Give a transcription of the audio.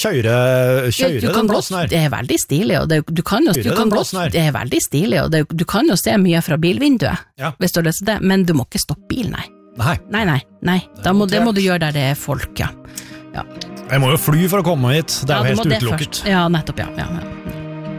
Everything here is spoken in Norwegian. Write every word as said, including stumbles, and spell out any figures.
kjøre, kjøre du den plassen her. Det er veldig stilig, og det, du kan jo, du kan godt, det er veldig stilig, og det, du kan jo se mye fra bilvinduet, ja. hvis du har lyst til det, men du må ikke stoppe bil, nei. Nei. Nei, nei, nei. Da må, det må du gjøre der det er folk, ja. ja. Jeg må jo fly for å komme hit, det er ja, jo helt utelukket. Ja, nettopp, ja. ja, ja.